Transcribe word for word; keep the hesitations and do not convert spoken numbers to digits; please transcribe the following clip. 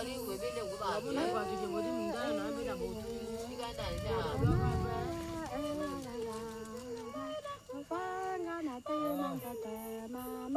시간이 왜 빌려 우다. 아버님 가지고 어디 문제는 남이나 못. 시간이 아니야. Vanga na te manga te ma